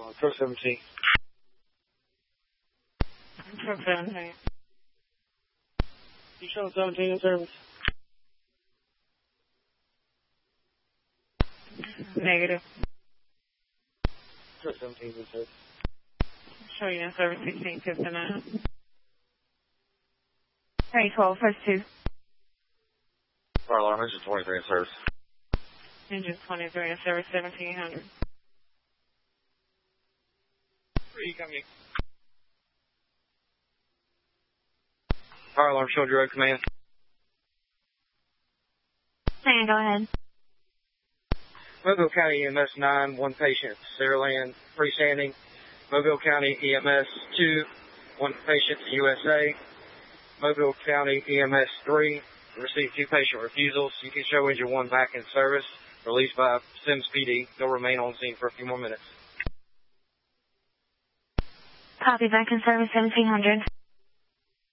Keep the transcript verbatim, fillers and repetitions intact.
Truck seventeen. Truck seventeen. You show seventeen in service? Negative. Truck seventeen in service. Show you in service sixteen fifty-nine. Hey, twelve, first two. Fire alarm, engine twenty-three in service. Engine twenty-three in service seventeen hundred. Where are you coming? Fire alarm, showing direct command. Hey, go ahead. Mobile County E M S nine, one patient, Sarah Land, freestanding. Mobile County E M S two, one patient, U S A. Mobile County E M S three, received two patient refusals. You can show engine one back in service, released by Sims P D. They'll remain on scene for a few more minutes. Copy, back in service seventeen hundred.